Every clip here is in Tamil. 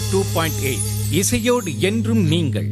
102.8 இசையோடு என்றும் நீங்கள்.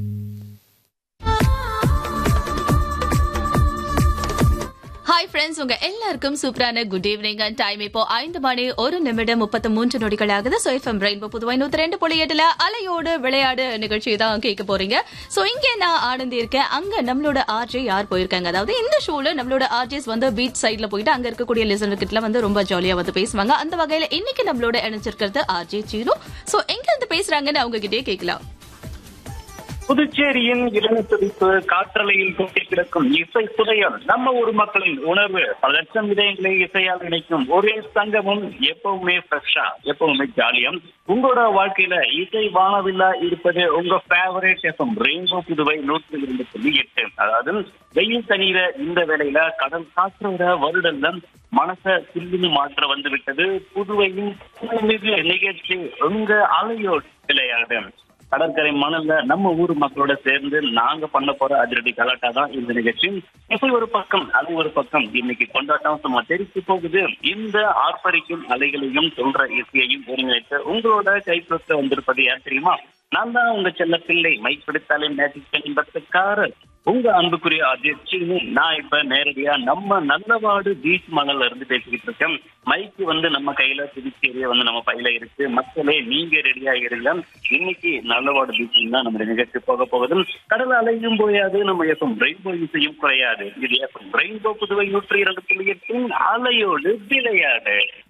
ஹாய் ஃப்ரெண்ட்ஸ், உங்க எல்லாருக்கும் சூப்பரான குட் ஈவினிங். அண்ட் டைம் இப்போ 5 மணி 1 நிமிடம் 33 நொடிகள் ஆகுது. ஸோ எஃப்எம் ரெயின்போ புதுவை 102.8 அலையோடு விளையாடு நிகழ்ச்சி தான் கேட்க போறீங்க. ஸோ இங்கே நான் ஆனந்தி இருக்கேன். அங்க நம்மளோட ஆர்ஜே யார் போயிருக்காங்க, அதாவது இந்த ஷோல நம்மளோட ஆர்ஜேஸ் வந்து பீச் சைட்ல போயிட்டு அங்க இருக்கக்கூடிய லிசனர் கிட்ட வந்து ரொம்ப ஜாலியா வந்து பேசுவாங்க. அந்த வகையில இன்னைக்கு நம்மளோட இணைஞ்சிருக்கிறது ஆர்ஜே சீரு. ஸோ எங்க இருந்து பேசுறாங்கன்னு அவங்க கிட்டே கேட்கலாம். புதுச்சேரியின் இளநீர் காற்றலையில் கொட்டி கிடக்கும் இசை புதையல் நம்ம ஊர் மக்களின் உணர்வு. பல லட்சம் இதயங்களை இசையால் இணைக்கும் ஒரே சங்கமும் எப்பவுமே ஃப்ரெஷ்ஷா, எப்பவுமே ஜாலியம். உங்களோட வாழ்க்கையில இசை வானவில்லா இருப்பது உங்க ஃபேவரேட் எஃப்எம் ரெயின்போ புதுவை 102.8. அதாவது வெயில் தண்ணீர இந்த வேளையில கடல் காற்றோட வருடங்கள் மனச சில்லுன்னு மாற்ற வந்து விட்டது. புதுவையின் நிகழ்ச்சி உங்க அலையோடு விளையாடு. கடற்கரை மணல்ல நம்ம ஊர் மக்களோட சேர்ந்து நாங்க பண்ண போற அதிரடி கலாட்டா தான் இந்த நிகழ்ச்சி. இசை ஒரு பக்கம், அது ஒரு பக்கம். இன்னைக்கு கொண்டாட்டம் சும்மா தெரிவித்து போகுது. இந்த ஆர்ப்பரிக்கும் அலைகளையும் சொல்ற இசையையும் ஒருங்கிணைத்து உங்களோட கைப்பற்ற வந்திருப்பது யார் தெரியுமா? நான் தான் உங்க செல்ல பிள்ளை, மைக் பிடித்தாலே மேஜிக் என்பதற்காரர், உங்க அன்புக்குரிய அதிர்ச்சின்னு. நான் இப்ப நேரடியா நம்ம நல்லவாடு பீச் மணல்ல இருந்து பேசிக்கிட்டு இருக்கேன். மைக்கு வந்து நம்ம கையில, புதுச்சேரியை வந்து நம்ம பையில இருக்கு. மக்களே நீங்க ரெடியா இருங்க. இன்னைக்கு நல்லவாடு பீச்சில் தான் நம்ம நிகழ்ச்சி போக போகுது. கடல் அலையும் போயாது, நம்ம எஃப்எம் ரெயின்போ இசையும் குறையாது. இது எஃப்எம் ரெயின்போ புதுவை 102.8 அலையோடு விளையாடு.